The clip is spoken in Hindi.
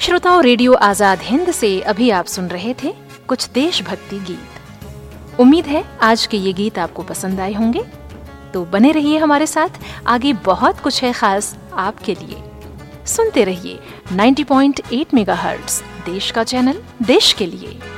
श्रोताओं, रेडियो आजाद हिंद से अभी आप सुन रहे थे कुछ देशभक्ति गीत। उम्मीद है आज के ये गीत आपको पसंद आए होंगे। तो बने रहिए हमारे साथ, आगे बहुत कुछ है खास आपके लिए। सुनते रहिए 90.8 मेगाहर्ट्ज, देश का चैनल, देश के लिए।